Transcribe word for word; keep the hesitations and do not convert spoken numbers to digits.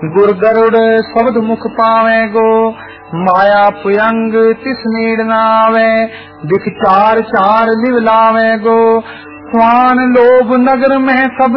गुर गरुड़ शब्द मुख पावे गो, माया पुयंग तिस नीड़ नावे, दिख चार चार लिव लावे गो। स्वान लोभ नगर में सब